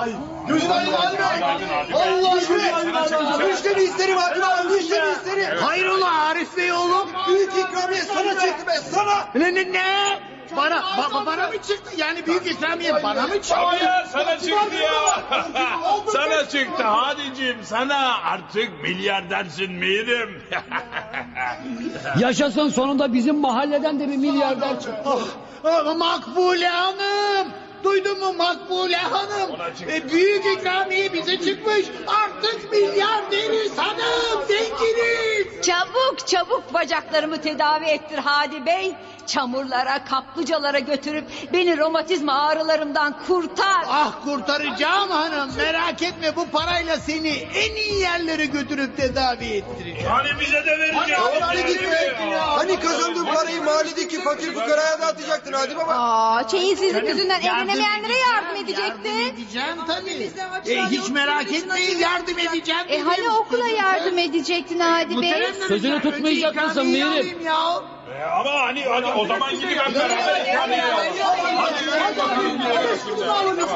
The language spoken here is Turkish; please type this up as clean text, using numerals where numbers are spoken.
Gözün aydın Hadi Bey. Allah aşkına. Müşteri isterim Hadi Bey. Müşteri isterim. Hayrola Arif Bey oğlum? Büyük ikramiye sana çekti be sana. Ne? Bana mı çıktı? Yani büyük ikramiye bana mı çıktı? Tabii ya, sana çıktı ya. Sana çıktı Hadicim, sana artık milyardersin Mirim. Yaşasın, sonunda bizim mahalleden de bir milyarder çıktı. Makbule Hanım! Duydun mu Makbule Hanım? Büyük ikramiye bize çıkmış. Artık milyarderiz hanım, zenginiz. Çabuk bacaklarımı tedavi ettir Hadi Bey. Çamurlara, kaplıcalara götürüp beni romatizma ağrılarımdan kurtar. Ah kurtaracağım hanım, merak etme, bu parayla seni en iyi yerlere götürüp tedavi ettireceğim. Hani bize de vereceksin. Hadi git be. Hani kazandığın parayı mahalledeki fakir fukaraya dağıtacaktın Hadi Baba. Aa, çeyizsizlik yüzünden evlenemeyenlere yardım Yardım edecekti. edeceğim tabii. Hiç merak etmeyin, yardım edeceğim. Hani okula yardım edecektin Hadi Bey? Muhterem Sözünü Nurcan, tutmayacak önce mısın ikramiyeyi Mirim? alayım ya. Ama hani o zaman gidip hep beraber. Hadi ya. Hadi yürü bakalım.